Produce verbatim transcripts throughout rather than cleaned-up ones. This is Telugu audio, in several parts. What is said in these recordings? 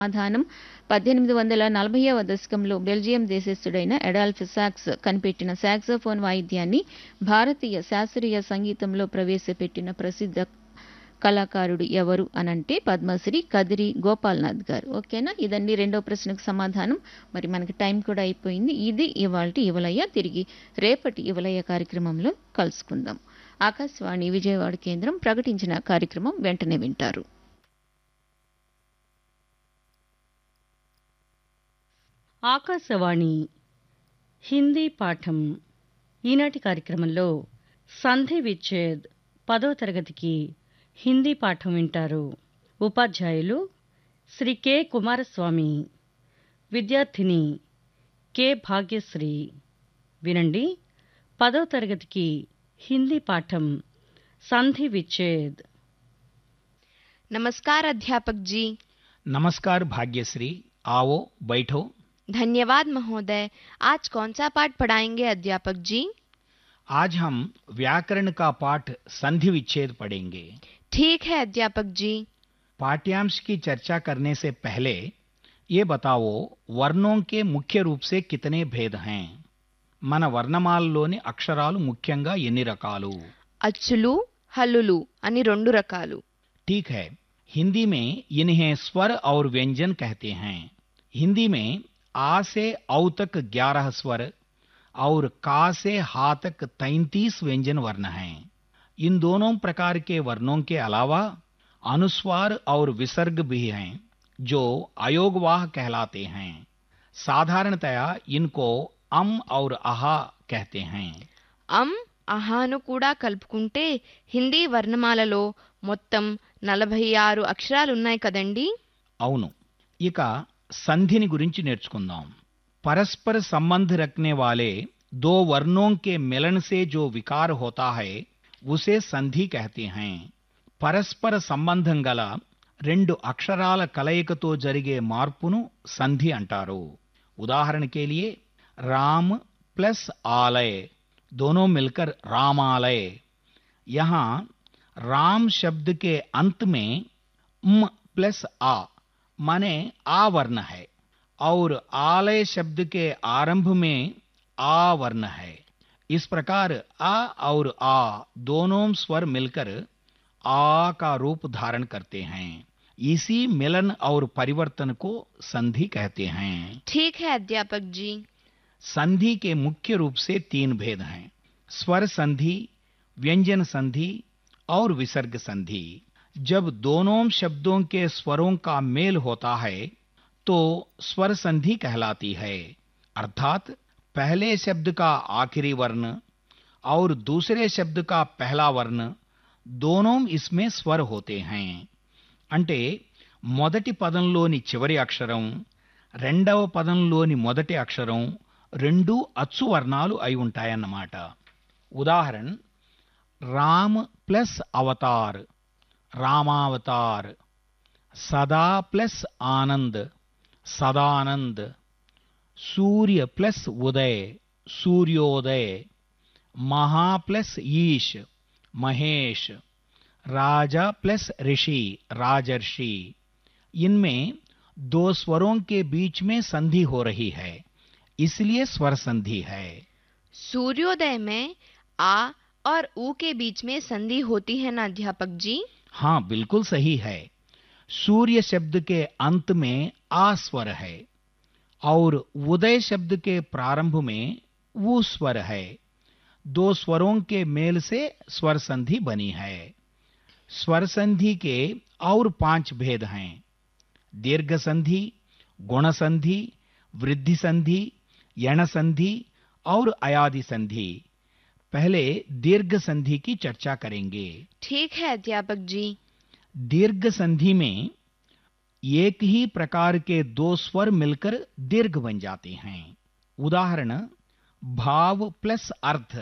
సమాధానం పద్దెనిమిది వందల నలభైవ దశకంలో బెల్జియం దేశస్థుడైన అడాల్ఫ్ సాక్స్ కనిపెట్టిన సాక్సోఫోన్ వాయిద్యాన్ని భారతీయ శాస్త్రీయ సంగీతంలో ప్రవేశపెట్టిన ప్రసిద్ధ కళాకారుడు ఎవరు అనంటే పద్మశ్రీ కదిరి గోపాల్నాథ్ గారు. ఓకేనా, ఇదండి రెండో ప్రశ్నకు సమాధానం. మరి మనకి టైం కూడా అయిపోయింది. ఇది ఇవాల్టి యువలయ్య. తిరిగి రేపటి యువలయ్య కార్యక్రమంలో కలుసుకుందాం. ఆకాశవాణి విజయవాడ కేంద్రం ప్రకటించిన కార్యక్రమం వెంటనే వింటారు. ఆకాశవాణి హిందీ పాఠం. ఈనాటి కార్యక్రమంలో సంధి విచ్ఛేద్ పదో తరగతికి హిందీ పాఠం వింటారు. ఉపాధ్యాయులు శ్రీ కె కుమారస్వామి, విద్యార్థిని కె భాగ్యశ్రీ. వినండి, పదో తరగతికి హిందీ పాఠం సంధి విచ్ఛేద్. नमस्कार अध्यापक जी। नमस्कार भाग्यश्री, आओ बैठो। धन्यवाद महोदय। आज कौन सा पाठ पढ़ाएंगे अध्यापक जी? आज हम व्याकरण का पाठ संधि विच्छेद पढ़ेंगे। ठीक है अध्यापक जी। पाठ्यांश की चर्चा करने से पहले ये बताओ, वर्णों के मुख्य रूप से कितने भेद हैं? మన వర్ణమాలలోని అక్షరాలు ముఖ్యంగా ఎన్ని రకాలు? అచ్చులు, హల్లులు అని రెండు రకాలు. ठीक है, हिंदी में इन्हें स्वर और व्यंजन कहते हैं। हिंदी में आ से औ तक ग्यारह स्वर और का से हा तक तैंतीस व्यंजन वर्ण हैं। इन दोनों प्रकार के वर्णों के अलावा अनुस्वार और विसर्ग भी हैं, जो अयोगवाह कहलाते हैं। साधारणतया इनको अम और अहा कहते हैं। అం, అహాను కూడా కలుపుకుంటే హిందీ వర్ణమాలలో మొత్తం నలభై ఆరు అక్షరాలున్నాయి కదండి. అవును. ఇక సంధిని గురించి నేర్చుకుందాం. परस्पर संबंध रखने वाले दो वर्णों के मिलन से जो विकार होता है उसे संधि कहते हैं. పరస్పర సంబంధం గల రెండు అక్షరాల కలయికతో జరిగే మార్పును సంధి అంటారు. उदाहरण के लिए राम प्लस आलय, दोनों मिलकर रामालय. यहाँ राम शब्द के अंत में म प्लस आ माने आ वर्ण है और आलय शब्द के आरंभ में आ वर्ण है. इस प्रकार आ और आ दोनों स्वर मिलकर आ का रूप धारण करते हैं. इसी मिलन और परिवर्तन को संधि कहते हैं. ठीक है अध्यापक जी। संधि के मुख्य रूप से तीन भेद हैं: स्वर संधि, व्यंजन संधि और विसर्ग संधि. जब दोनों शब्दों के स्वरों का मेल होता है तो स्वर संधि कहलाती है. अर्थात पहले शब्द का आखिरी वर्ण और दूसरे शब्द का पहला वर्ण दोनों इसमें स्वर होते हैं. అంటే మొదటి పదంలోని చివరి అక్షరం, రెండవ పదంలోని మొదటి అక్షరం రెండు అచ్చు వర్ణాలు అయి ఉంటాయన్నమాట. ఉదాహరణ, రామ్ ప్లస్ అవతార్, రామావతార్. సదా ప్లస్ ఆనంద్, సదానంద్. సూర్య ప్లస్ ఉదయ్, సూర్యోదయ్. మహా ప్లస్ ఈష్, महेश. राजा प्लस ऋषि, राजर्षि. इनमें दो स्वरों के बीच में संधि हो रही है, इसलिए स्वर संधि है. सूर्योदय में आ और ऊ के बीच में संधि होती है ना अध्यापक जी? हाँ, बिल्कुल सही है. सूर्य शब्द के अंत में आ स्वर है और उदय शब्द के प्रारंभ में वो स्वर है. दो स्वरों के मेल से स्वर संधि बनी है. स्वर संधि के और पांच भेद हैं: दीर्घ संधि, गुण संधि, वृद्धि संधि, यण संधि और अयादि संधि. पहले दीर्घ संधि की चर्चा करेंगे. ठीक है अध्यापक जी। दीर्घ संधि में एक ही प्रकार के दो स्वर मिलकर दीर्घ बन जाते हैं. उदाहरण, भाव प्लस अर्थ,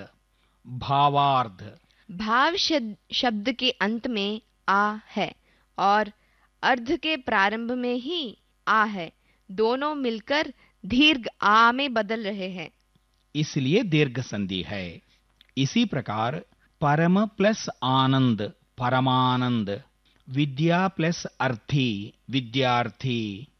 भावार्थ. भाव शब्द के अंत में आ है और अर्ध के प्रारंभ में ही आ है. दोनों मिलकर दीर्घ आ में बदल रहे हैं, इसलिए दीर्घ संधि है. इसी प्रकार परम प्लस आनंद, परमानंद. विद्या प्लस अर्थी, विद्यार्थी.